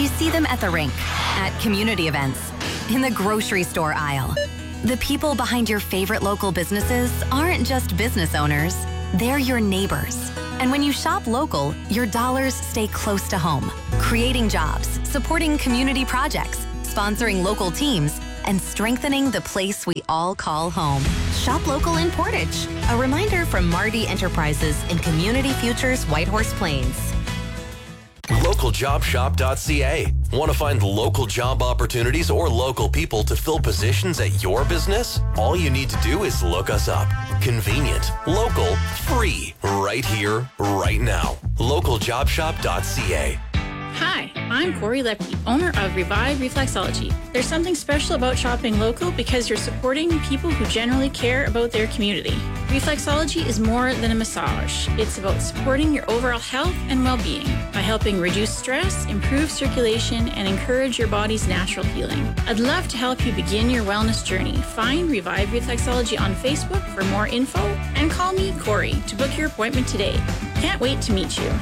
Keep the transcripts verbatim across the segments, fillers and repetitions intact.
see them at the rink, at community events, in the grocery store aisle. The people behind your favorite local businesses aren't just business owners, they're your neighbors. And when you shop local, your dollars stay close to home, creating jobs, supporting community projects, sponsoring local teams, and strengthening the place we all call home. Shop local in Portage. A reminder from Marty Enterprises in Community Futures Whitehorse Plains. local job shop dot c a. Want to find local job opportunities or local people to fill positions at your business? All you need to do is look us up. Convenient, local, free, right here, right now. local job shop dot c a. Hi, I'm Corey Lepke, owner of Revive Reflexology. There's something special about shopping local because you're supporting people who generally care about their community. Reflexology is more than a massage. It's about supporting your overall health and well-being by helping reduce stress, improve circulation, and encourage your body's natural healing. I'd love to help you begin your wellness journey. Find Revive Reflexology on Facebook for more info and call me, Corey, to book your appointment today. Can't wait to meet you.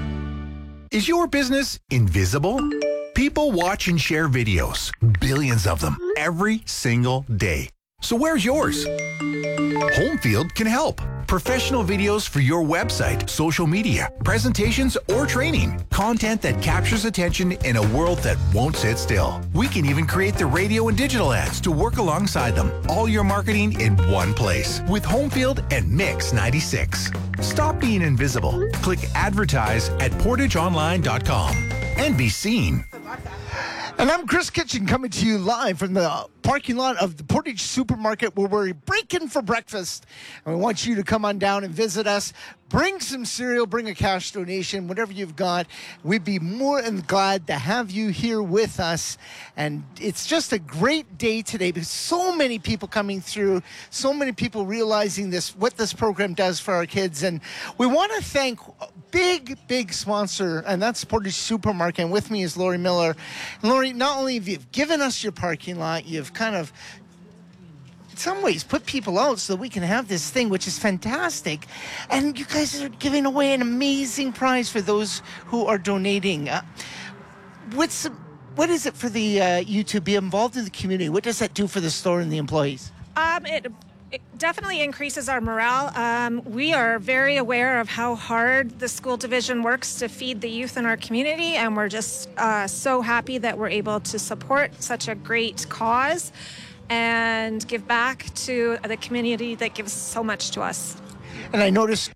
Is your business invisible? People watch and share videos, billions of them, every single day. So where's yours? Homefield can help. Professional videos for your website, social media, presentations, or training. Content that captures attention in a world that won't sit still. We can even create the radio and digital ads to work alongside them. All your marketing in one place with Homefield and Mix ninety-six. Stop being invisible. Click advertise at portage online dot com and be seen. And I'm Chris Kitchen coming to you live from the parking lot of the Portage Supermarket where we're breaking for breakfast. And we want you to come on down and visit us. Bring some cereal, bring a cash donation, whatever you've got. We'd be more than glad to have you here with us. And it's just a great day today because so many people coming through, so many people realizing this, what this program does for our kids. And we want to thank a big, big sponsor, and that's Portage Supermarket. And with me is Lori Miller. And Lori, not only have you given us your parking lot, you've kind of in some ways put people out so that we can have this thing, which is fantastic. And you guys are giving away an amazing prize for those who are donating. Uh, what's what is it for the uh, you to be involved in the community? What does that do for the store and the employees? Um, it, it definitely increases our morale. Um, we are very aware of how hard the school division works to feed the youth in our community, and we're just uh, so happy that we're able to support such a great cause and give back to the community that gives so much to us. And I noticed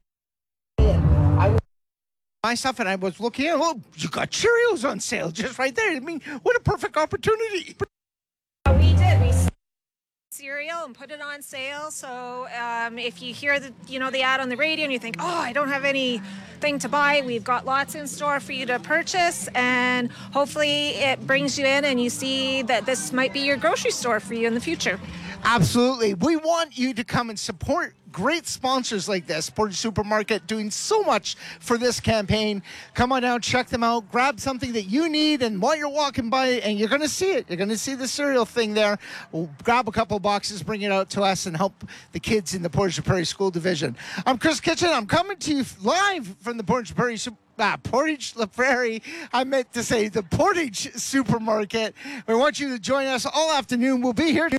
I my stuff, and I was looking at, oh, you got Cheerios on sale just right there. I mean, what a perfect opportunity. We did. We cereal and put it on sale. So um, if you hear the you know the ad on the radio and you think, oh, I don't have anything to buy, we've got lots in store for you to purchase, and hopefully it brings you in and you see that this might be your grocery store for you in the future. Absolutely. We want you to come and support great sponsors like this. Portage Supermarket doing so much for this campaign. Come on down, check them out, grab something that you need, and while you're walking by, and you're going to see it, you're going to see the cereal thing there, we'll grab a couple boxes, bring it out to us, and help the kids in the Portage Prairie School Division. I'm Chris Kitchen. I'm coming to you live from the Portage Prairie Ah, Portage La Prairie. I meant to say the Portage Supermarket. We want you to join us all afternoon. We'll be here to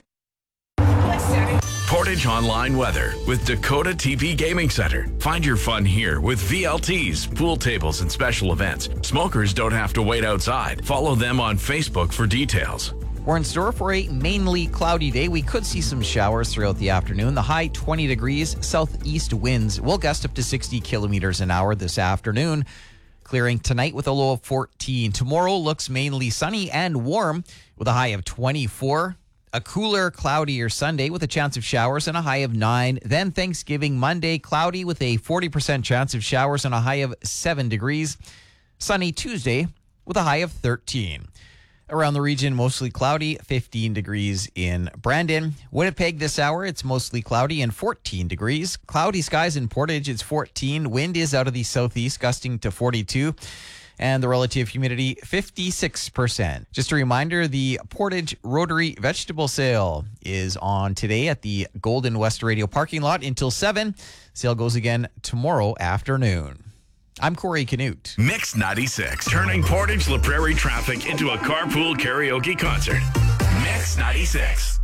Portage Online Weather with Dakota T P Gaming Center. Find your fun here with V L Ts, pool tables, and special events. Smokers don't have to wait outside. Follow them on Facebook for details. We're in store for a mainly cloudy day. We could see some showers throughout the afternoon. The high twenty degrees, southeast winds will gust up to sixty kilometers an hour this afternoon. Clearing tonight with a low of fourteen. Tomorrow looks mainly sunny and warm with a high of twenty-four. A cooler, cloudier Sunday with a chance of showers and a high of nine. Then Thanksgiving Monday, cloudy with a forty percent chance of showers and a high of seven degrees. Sunny Tuesday with a high of thirteen. Around the region, mostly cloudy, fifteen degrees in Brandon. Winnipeg this hour, it's mostly cloudy and fourteen degrees. Cloudy skies in Portage, it's fourteen. Wind is out of the southeast, gusting to forty-two. And the relative humidity, fifty-six percent. Just a reminder, the Portage Rotary Vegetable Sale is on today at the Golden West Radio parking lot until seven. Sale goes again tomorrow afternoon. I'm Corey Canute. Mix ninety-six, turning Portage La Prairie traffic into a carpool karaoke concert. Mix ninety-six.